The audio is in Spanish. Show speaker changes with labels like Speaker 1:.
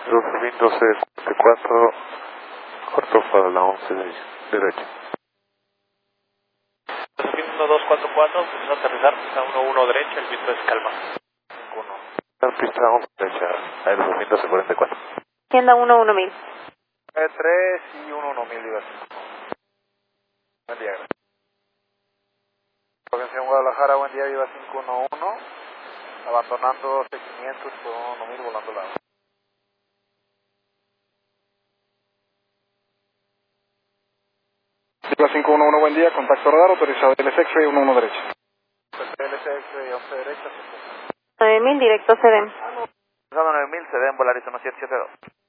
Speaker 1: Rufin 1244, corto para la 11 de derecha.
Speaker 2: Rufin 1244, pulsando aterrizar, pista 11 derecha, el viento es calma. 5-1.
Speaker 1: Pista 11 derecha, Rufin 1244.
Speaker 3: Tienda 11.000.
Speaker 2: 3 y 11.000 libras. Buen día, gracias. Atención Guadalajara, buen día, Viva 511. Abandonando 6500 por 11.000, volando la.
Speaker 4: Viva 511, buen día, contacto radar, autorizado LSX, 11 derecha.
Speaker 2: LSX 11 derecha.
Speaker 3: 9.000, directo CDM.
Speaker 2: Usando 9000, se deben volar 1772.